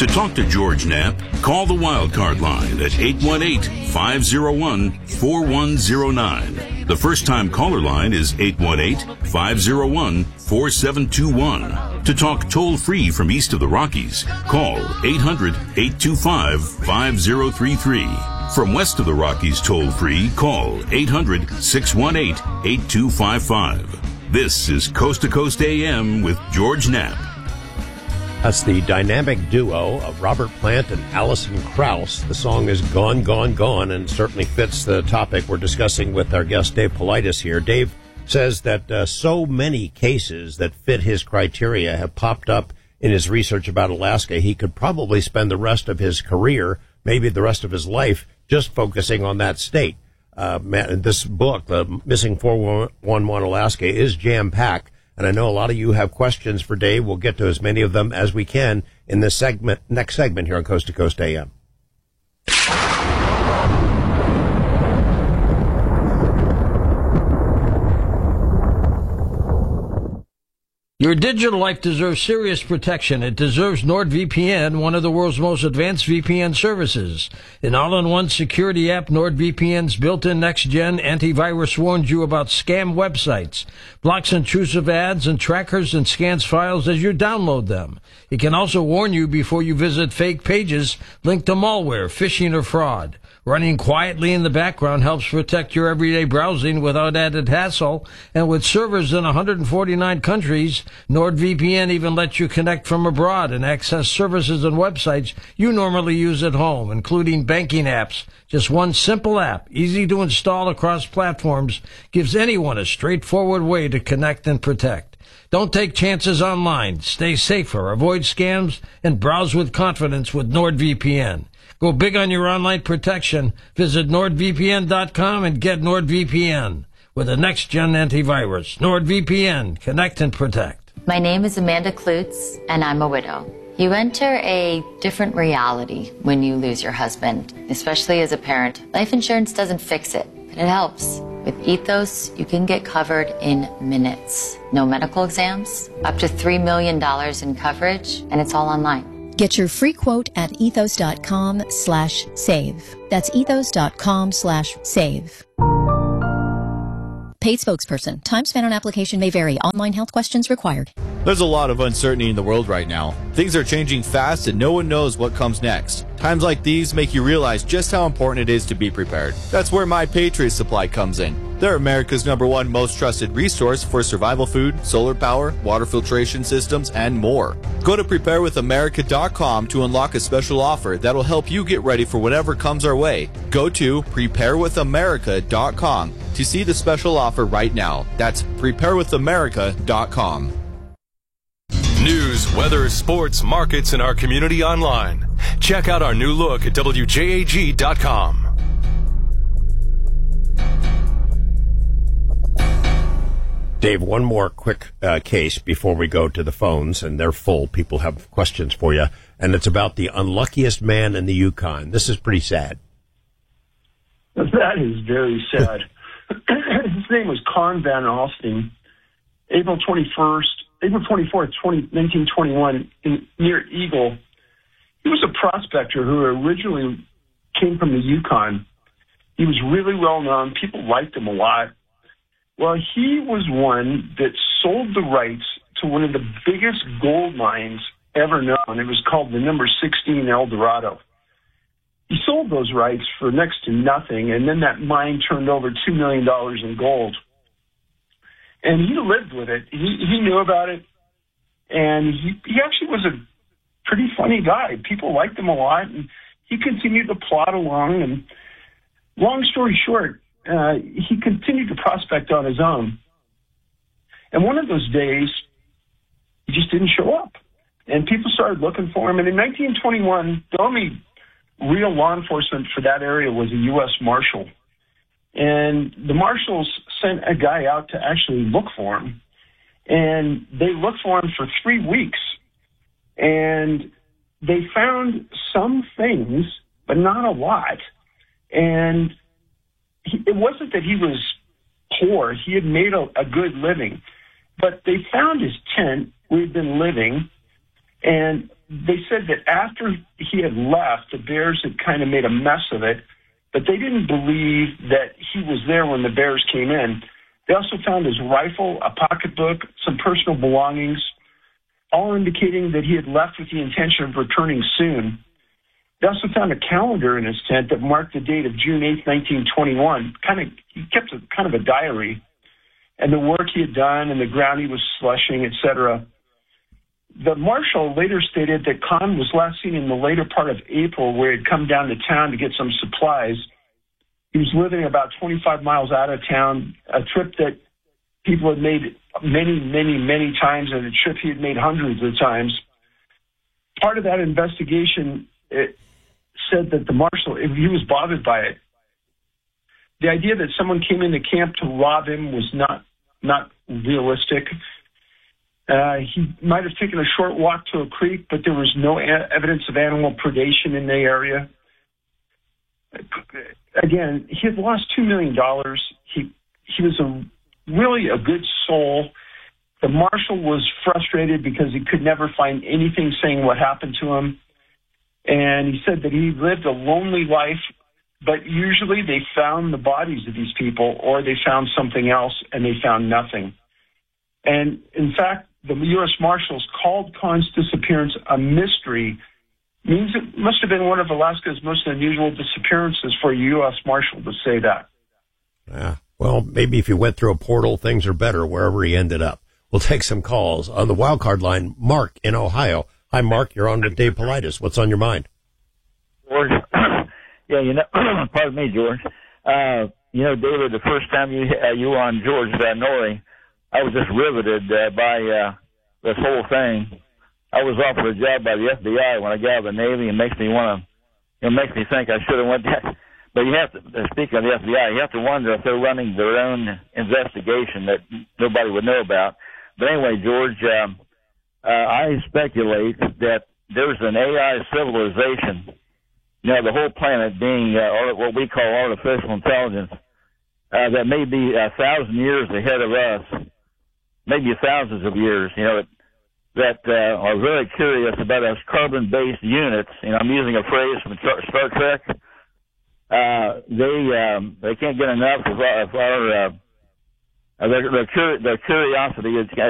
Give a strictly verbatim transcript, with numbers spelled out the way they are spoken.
To talk to George Knapp, call the Wildcard line at eight one eight, five oh one, four one oh nine. The first-time caller line is eight one eight, five oh one, four seven two one. To talk toll-free from east of the Rockies, call eight hundred, eight two five, five oh three three. From west of the Rockies toll-free, call eight hundred, six one eight, eight two five five. This is Coast to Coast A M with George Knapp. That's the dynamic duo of Robert Plant and Alison Krauss. The song is Gone, Gone, Gone, and certainly fits the topic we're discussing with our guest, Dave Politis here. Dave says that uh, so many cases that fit his criteria have popped up in his research about Alaska, he could probably spend the rest of his career, maybe the rest of his life, just focusing on that state. Uh, this book, The Missing four one one Alaska, is jam-packed. And I know a lot of you have questions for Dave. We'll get to as many of them as we can in this segment, next segment here on Coast to Coast A M. Your digital life deserves serious protection. It deserves NordVPN, one of the world's most advanced V P N services. An all-in-one security app, NordVPN's built-in next-gen antivirus warns you about scam websites, blocks intrusive ads and trackers, and scans files as you download them. It can also warn you before you visit fake pages linked to malware, phishing, or fraud. Running quietly in the background helps protect your everyday browsing without added hassle. And with servers in one hundred forty-nine countries, NordVPN even lets you connect from abroad and access services and websites you normally use at home, including banking apps. Just one simple app, easy to install across platforms, gives anyone a straightforward way to connect and protect. Don't take chances online. Stay safer, avoid scams, and browse with confidence with NordVPN. Go big on your online protection. Visit nord v p n dot com and get NordVPN. With a next-gen antivirus, NordVPN, connect and protect. My name is Amanda Klutz, and I'm a widow. You enter a different reality when you lose your husband, especially as a parent. Life insurance doesn't fix it, but it helps. With Ethos, you can get covered in minutes. No medical exams, up to three million dollars in coverage, and it's all online. Get your free quote at ethos.com slash save. That's ethos.com slash save. Paid spokesperson. Time spent on application may vary. Online health questions required. There's a lot of uncertainty in the world right now. Things are changing fast and no one knows what comes next. Times like these make you realize just how important it is to be prepared. That's where My Patriot Supply comes in. They're America's number one most trusted resource for survival food, solar power, water filtration systems, and more. Go to prepare with america dot com to unlock a special offer that'll help you get ready for whatever comes our way. Go to prepare with america dot com to see the special offer right now. That's prepare with america dot com. News, weather, sports, markets, and our community online. Check out our new look at W J A G dot com. Dave, one more quick uh, case before we go to the phones, and they're full. People have questions for you, and it's about the unluckiest man in the Yukon. This is pretty sad. That is very sad. His name was Con Van Alstyne. April twenty-first, April twenty-fourth, nineteen twenty-one, in, near Eagle. He was a prospector who originally came from the Yukon. He was really well known. People liked him a lot. Well, he was one that sold the rights to one of the biggest gold mines ever known. It was called the number sixteen El Dorado. He sold those rights for next to nothing, and then that mine turned over two million dollars in gold. And he lived with it. He, he knew about it, and he, he actually was a pretty funny guy. People liked him a lot, and he continued to plod along. And long story short, Uh, he continued to prospect on his own. And one of those days, he just didn't show up. And people started looking for him. And in nineteen twenty-one, the only real law enforcement for that area was a U S Marshal. And the Marshals sent a guy out to actually look for him. And they looked for him for three weeks. And they found some things, but not a lot. And He, it wasn't that he was poor. He had made a, a good living. But they found his tent where he'd been living, And they said that after he had left, the bears had kind of made a mess of it, but they didn't believe that he was there when the bears came in. They also found his rifle, a pocketbook, some personal belongings, all indicating that he had left with the intention of returning soon. They also found a calendar in his tent that marked the date of June eighth, nineteen twenty-one. Kind of, he kept a, kind of a diary, and the work he had done and the ground he was slushing, et cetera. The marshal later stated that Kahn was last seen in the later part of April, where he had come down to town to get some supplies. He was living about twenty-five miles out of town, a trip that people had made many, many, many times, and a trip he had made hundreds of times. Part of that investigation, it said that the marshal, he was bothered by it. The idea that someone came into camp to rob him was not not realistic. Uh, he might have taken a short walk to a creek, but there was no a- evidence of animal predation in the area. Again, he had lost two million dollars. He he was a really a good soul. The marshal was frustrated because he could never find anything saying what happened to him. And he said that he lived a lonely life, but usually they found the bodies of these people or they found something else and they found nothing. And in fact, the U S Marshals called Kahn's disappearance a mystery. Means it must have been one of Alaska's most unusual disappearances for a U S Marshal to say that. Yeah. Well, maybe if you went through a portal, things are better wherever he ended up. We'll take some calls. On the wild card line, Mark in Ohio. Hi, Mark. You're on with Dave Politis. What's on your mind? George, yeah, you know, pardon me, George. Uh, you know, David, the first time you uh, you were on George Van Noy, I was just riveted uh, by uh, this whole thing. I was offered a job by the F B I when I got out of the Navy, and makes me want to, it makes me think I should have went there. But you have to, uh, speaking of the F B I, you have to wonder if they're running their own investigation that nobody would know about. But anyway, George, um, uh, I speculate that there's an A I civilization, you know, the whole planet being uh, what we call artificial intelligence, uh, that may be a thousand years ahead of us, maybe thousands of years, you know, that uh, are very curious about us carbon-based units. You know, I'm using a phrase from Star Trek. Uh, they um, they can't get enough of our, of our uh, their, their, cur- their curiosity is